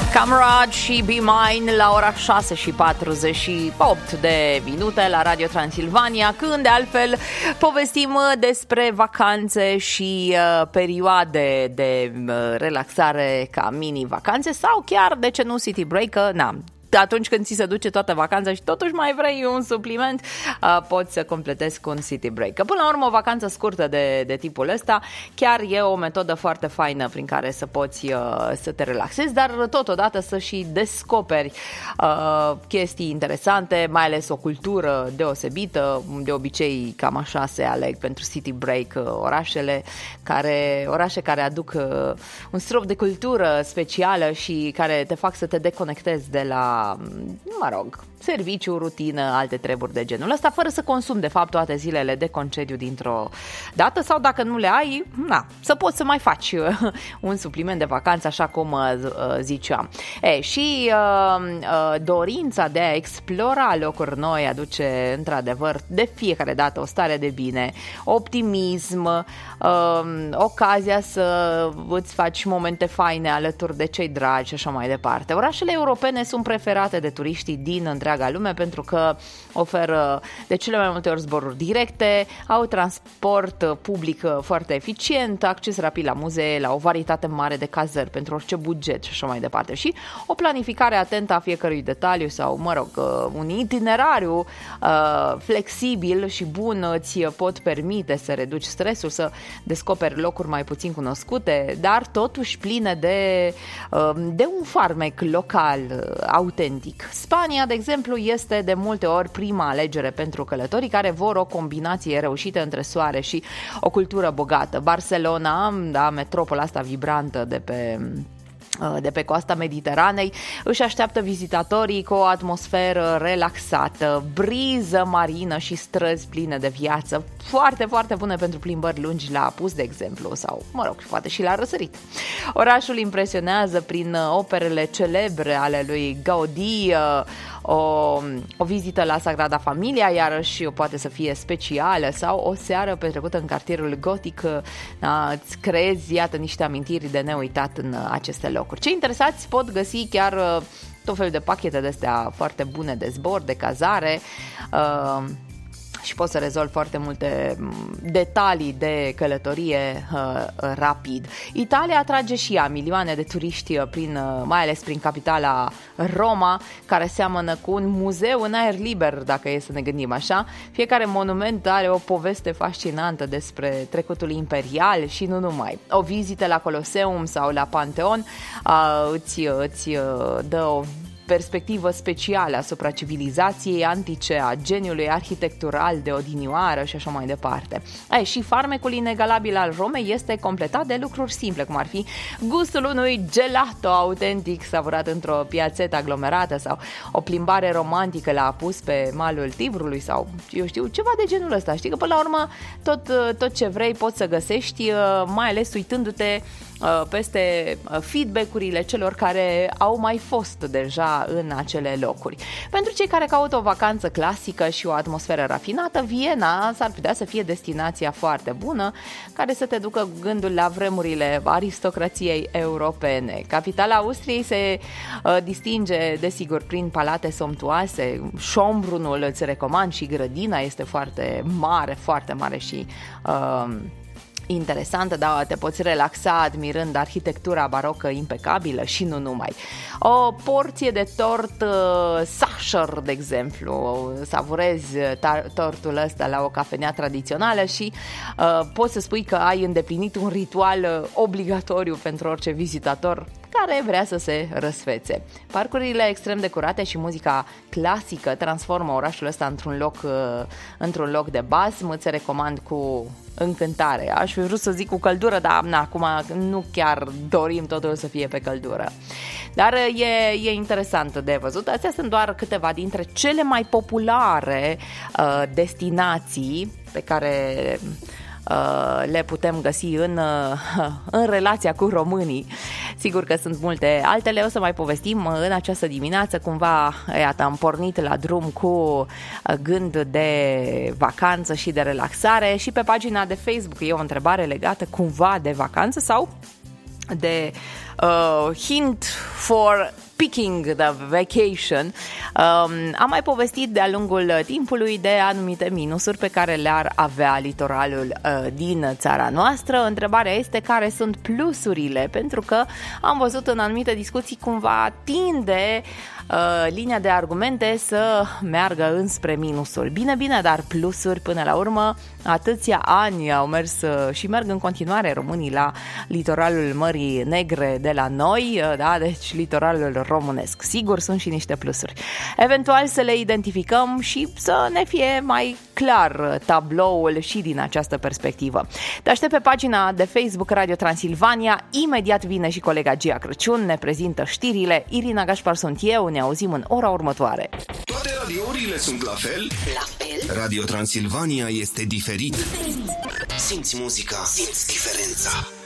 Camrad și Be Mine la ora 6:48 la Radio Transilvania, când de altfel povestim despre vacanțe și perioade de relaxare ca mini-vacanțe sau chiar, de ce nu, city break, că atunci când ți se duce toată vacanța și totuși mai vrei un supliment, poți să completezi cu un city break. Că până la urmă o vacanță scurtă de tipul ăsta chiar e o metodă foarte faină prin care să poți să te relaxezi, dar totodată să și descoperi chestii interesante, mai ales o cultură deosebită. De obicei cam așa se aleg pentru city break orașe care aduc un strop de cultură specială și care te fac să te deconectezi de la serviciu, rutină, alte treburi de genul ăsta, fără să consumi de fapt toate zilele de concediu dintr-o dată, sau dacă nu le ai, să poți să mai faci un supliment de vacanță, așa cum ziceam. Și dorința de a explora locuri noi aduce într-adevăr de fiecare dată o stare de bine, optimism, ocazia să îți faci momente faine alături de cei dragi și așa mai departe. Orașele europene sunt preferate de turiștii din întreaga lume pentru că oferă de cele mai multe ori zboruri directe, au transport public foarte eficient, acces rapid la muzee, la o varietate mare de cazări pentru orice buget și așa mai departe, și o planificare atentă a fiecărui detaliu sau, un itinerariu flexibil și bun îți pot permite să reduci stresul, să descoperi locuri mai puțin cunoscute, dar totuși pline de un farmec local autentic. Spania, de exemplu, este de multe ori prima alegere pentru călătorii care vor o combinație reușită între soare și o cultură bogată. Barcelona, metropola asta vibrantă de pe coasta Mediteranei, își așteaptă vizitatorii cu o atmosferă relaxată, briză marină și străzi pline de viață, foarte, foarte bune pentru plimbări lungi la apus, de exemplu, sau, poate și la răsărit. Orașul impresionează prin operele celebre ale lui Gaudí, o vizită la Sagrada Familia, iarăși poate să fie specială, sau o seară petrecută în cartierul gotic, îți creezi, iată, niște amintiri de neuitat în aceste locuri. Cei interesați pot găsi chiar tot felul de pachete de-astea foarte bune de zbor, de cazare, și poți să rezolvi foarte multe detalii de călătorie rapid. Italia atrage și ea milioane de turiști, mai ales prin capitala Roma, care seamănă cu un muzeu în aer liber, dacă e să ne gândim așa. Fiecare monument are o poveste fascinantă despre trecutul imperial și nu numai. O vizită la Coloseum sau la Panteon îți dă o perspectivă specială asupra civilizației antice, a geniului arhitectural de odinioară și așa mai departe. Și farmecul inegalabil al Romei este completat de lucruri simple, cum ar fi gustul unui gelato autentic savurat într-o piațetă aglomerată sau o plimbare romantică la apus pe malul Tibrului sau, ceva de genul ăsta. Știi că până la urmă tot ce vrei poți să găsești, mai ales uitându-te peste feedback-urile celor care au mai fost deja în acele locuri. Pentru cei care caută o vacanță clasică și o atmosferă rafinată, Viena s-ar putea să fie destinația foarte bună, care să te ducă gândul la vremurile aristocrației europene. Capitala Austriei se distinge, desigur, prin palate somptuoase. Schönbrunn-ul îți recomand, și grădina este foarte mare și interesantă, dar te poți relaxa admirând arhitectura barocă impecabilă și nu numai. O porție de tort Sacher, de exemplu, savurezi tortul ăsta la o cafenea tradițională și poți să spui că ai îndeplinit un ritual obligatoriu pentru orice vizitator care vrea să se răsfețe. Parcurile extrem de curate și muzica clasică transformă orașul ăsta într-un loc de basm. Îți recomand cu încântare. Aș fi vrut să zic cu căldură, dar acum nu chiar dorim totul să fie pe căldură. Dar e interesant de văzut. Astea sunt doar câteva dintre cele mai populare destinații pe care le putem găsi în relația cu românii. Sigur că sunt multe altele, o să mai povestim în această dimineață. Cumva, iată, am pornit la drum cu gând de vacanță și de relaxare, și pe pagina de Facebook e o întrebare legată cumva de vacanță sau de hint for picking the vacation. Am mai povestit de-a lungul timpului de anumite minusuri pe care le-ar avea litoralul din țara noastră. Întrebarea este care sunt plusurile, pentru că am văzut în anumite discuții cumva tinde linia de argumente să meargă înspre minusul. Bine, dar plusuri până la urmă. Atâția ani au mers și merg în continuare românii la litoralul Mării Negre de la noi, da? Deci litoralul românesc. Sigur, sunt și niște plusuri. Eventual să le identificăm și să ne fie mai clar tabloul și din această perspectivă. Te aștept pe pagina de Facebook Radio Transilvania. Imediat vine și colega Gia Crăciun, ne prezintă știrile. Irina Gașpar sunt eu, ne auzim în ora următoare. Toate radiourile sunt la fel? La fel? Radio Transilvania este diferit. Simți muzica, simți diferența.